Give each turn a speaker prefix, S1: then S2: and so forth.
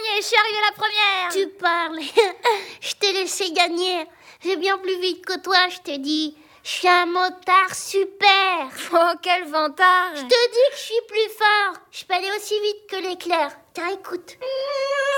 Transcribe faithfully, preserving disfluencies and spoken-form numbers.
S1: gagné, je suis arrivée la première.
S2: Tu parles. Je t'ai laissé gagner. J'ai bien plus vite que toi, je te dis. Je suis un motard super.
S1: Oh, quel vantard.
S2: Je te dis que je suis plus fort. Je peux aller aussi vite que l'éclair. Tiens, écoute.